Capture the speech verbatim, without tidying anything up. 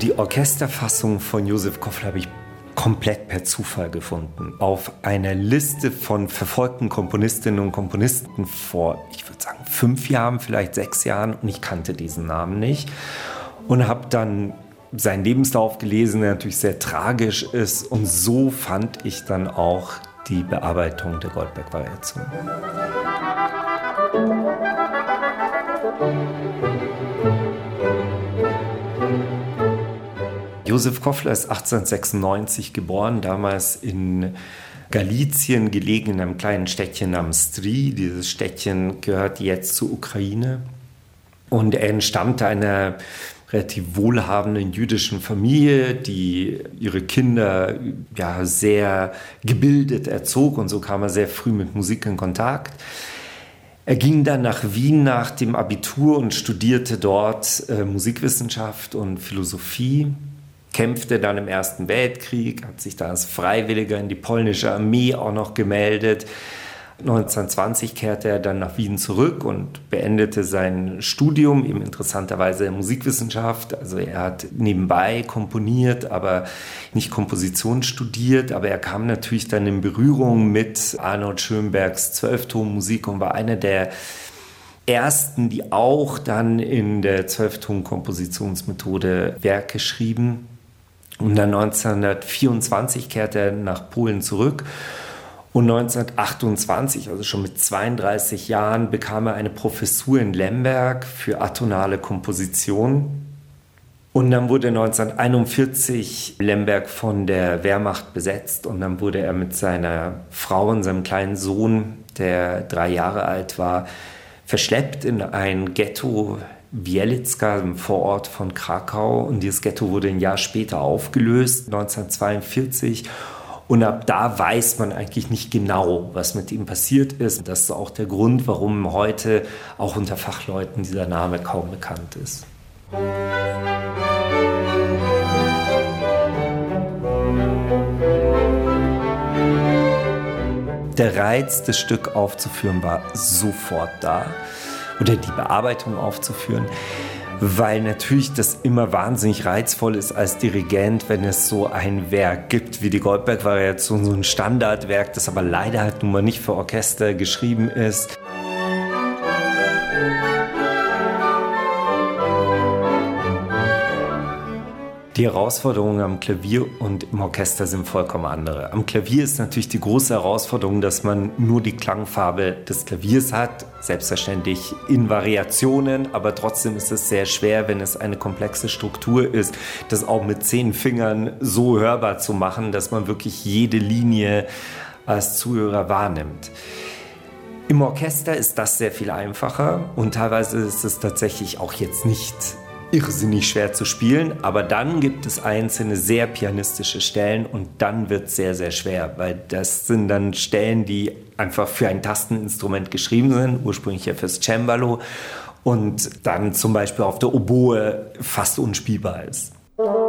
die Orchesterfassung von Josef Koffler habe ich komplett per Zufall gefunden. Auf einer Liste von verfolgten Komponistinnen und Komponisten vor, ich würde sagen, fünf Jahren, vielleicht sechs Jahren. Und ich kannte diesen Namen nicht. Und habe dann seinen Lebenslauf gelesen, der natürlich sehr tragisch ist. Und so fand ich dann auch die Bearbeitung der Goldberg-Variation. Josef Koffler ist achtzehnhundertsechsundneunzig geboren, damals in Galizien gelegen, in einem kleinen Städtchen namens Stri. Dieses Städtchen gehört jetzt zur Ukraine. Und er entstammte einer relativ wohlhabenden jüdischen Familie, die ihre Kinder ja, sehr gebildet erzog. Und so kam er sehr früh mit Musik in Kontakt. Er ging dann nach Wien nach dem Abitur und studierte dort äh, Musikwissenschaft und Philosophie. Kämpfte dann im Ersten Weltkrieg, hat sich dann als Freiwilliger in die polnische Armee auch noch gemeldet. neunzehnhundertzwanzig kehrte er dann nach Wien zurück und beendete sein Studium, eben interessanterweise in Musikwissenschaft. Also er hat nebenbei komponiert, aber nicht Komposition studiert. Aber er kam natürlich dann in Berührung mit Arnold Schönbergs Zwölftonmusik und war einer der ersten, die auch dann in der Zwölfton-Kompositionsmethode Werke schrieben. Und dann neunzehnhundertvierundzwanzig kehrte er nach Polen zurück. Und neunzehnhundertachtundzwanzig, also schon mit zweiunddreißig Jahren, bekam er eine Professur in Lemberg für atonale Komposition. Und dann wurde neunzehnhunderteinundvierzig Lemberg von der Wehrmacht besetzt. Und dann wurde er mit seiner Frau und seinem kleinen Sohn, der drei Jahre alt war, verschleppt in ein Ghetto Wieliczka, im Vorort von Krakau. Und dieses Ghetto wurde ein Jahr später aufgelöst, neunzehnhundertzweiundvierzig. Und ab da weiß man eigentlich nicht genau, was mit ihm passiert ist. Das ist auch der Grund, warum heute auch unter Fachleuten dieser Name kaum bekannt ist. Der Reiz, das Stück aufzuführen, war sofort da. Oder die Bearbeitung aufzuführen, weil natürlich das immer wahnsinnig reizvoll ist als Dirigent, wenn es so ein Werk gibt wie die Goldberg-Variation, so ein Standardwerk, das aber leider halt nun mal nicht für Orchester geschrieben ist. Die Herausforderungen am Klavier und im Orchester sind vollkommen andere. Am Klavier ist natürlich die große Herausforderung, dass man nur die Klangfarbe des Klaviers hat, selbstverständlich in Variationen, aber trotzdem ist es sehr schwer, wenn es eine komplexe Struktur ist, das auch mit zehn Fingern so hörbar zu machen, dass man wirklich jede Linie als Zuhörer wahrnimmt. Im Orchester ist das sehr viel einfacher und teilweise ist es tatsächlich auch jetzt nicht irrsinnig schwer zu spielen, aber dann gibt es einzelne sehr pianistische Stellen und dann wird es sehr, sehr schwer, weil das sind dann Stellen, die einfach für ein Tasteninstrument geschrieben sind, ursprünglich ja fürs Cembalo und dann zum Beispiel auf der Oboe fast unspielbar ist.